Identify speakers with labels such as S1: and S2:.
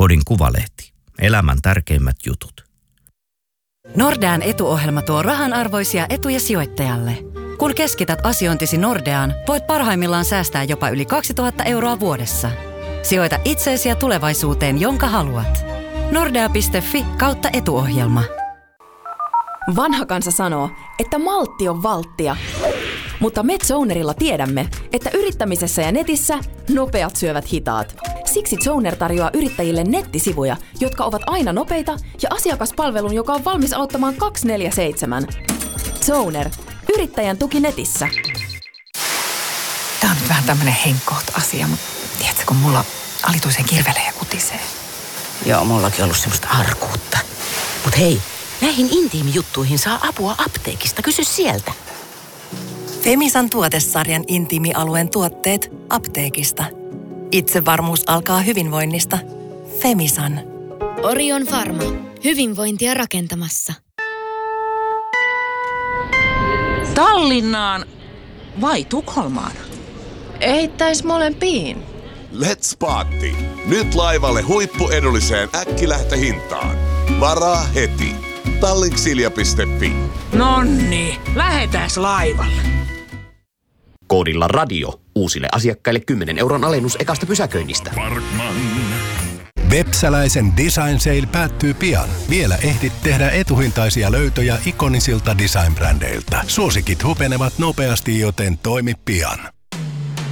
S1: Kodin kuvalehti. Elämän tärkeimmät jutut.
S2: Nordean etuohjelma tuo rahanarvoisia etuja sijoittajalle. Kun keskität asiointisi Nordeaan, voit parhaimmillaan säästää jopa yli 2000 euroa vuodessa. Sijoita itseesi ja tulevaisuuteen, jonka haluat. Nordea.fi/etuohjelma.
S3: Vanha kansa sanoo, että maltti on valttia. Mutta me Zonerilla tiedämme, että yrittämisessä ja netissä nopeat syövät hitaat. Siksi Zoner tarjoaa yrittäjille nettisivuja, jotka ovat aina nopeita ja asiakaspalvelun, joka on valmis auttamaan 24/7. Zoner. Yrittäjän tuki netissä.
S4: Tää on nyt vähän tämmönen henkkoht-asia, mutta tiedätkö, kun mulla alituisen kirvelee ja kutisee.
S5: Joo, mullakin ollut semmoista arkuutta. Mut hei, näihin intiimijuttuihin saa apua apteekista. Kysy sieltä.
S6: Femisan tuotesarjan intiimialueen tuotteet apteekista. Itsevarmuus alkaa hyvinvoinnista. Femisan.
S7: Orion Pharma. Hyvinvointia rakentamassa.
S8: Tallinnaan vai Tukholmaan?
S9: Eittäis molempiin.
S10: Let's party! Nyt laivalle huippuedulliseen äkkilähtöhintaan. Varaa heti. Tallinksilja.fi.
S8: Nonni, lähetäs laivalle.
S11: Koodilla radio. Uusille asiakkaille 10 euron alennus ekasta pysäköinnistä.
S12: Vepsäläisen Design Sale päättyy pian. Vielä ehdit tehdä etuhintaisia löytöjä ikonisilta design-brändeiltä. Suosikit hupenevat nopeasti, joten toimi pian.